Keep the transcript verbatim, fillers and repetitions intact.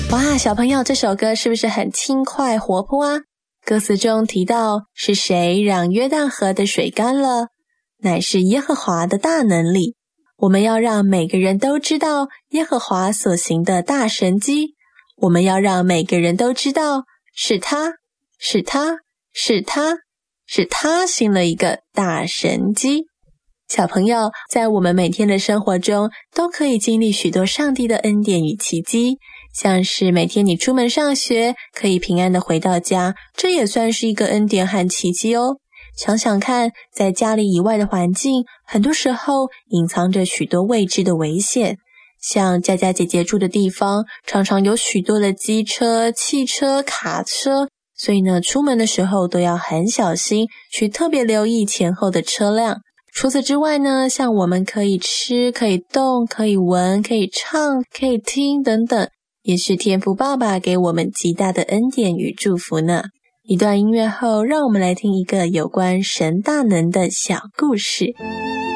哇，小朋友，这首歌是不是很轻快活泼啊？歌词中提到，是谁让约旦河的水干了？乃是耶和华的大能力。我们要让每个人都知道耶和华所行的大神迹，我们要让每个人都知道，是他，是他，是他，是他行了一个大神迹。小朋友，在我们每天的生活中，都可以经历许多上帝的恩典与奇迹，像是每天你出门上学，可以平安的回到家，这也算是一个恩典和奇迹哦。想想看，在家里以外的环境，很多时候隐藏着许多未知的危险。像佳佳姐姐住的地方，常常有许多的机车、汽车、卡车，所以呢，出门的时候都要很小心，去特别留意前后的车辆。除此之外呢，像我们可以吃、可以动、可以闻、可以唱、可以听等等，也是天父爸爸给我们极大的恩典与祝福呢。一段音乐后，让我们来听一个有关神大能的小故事。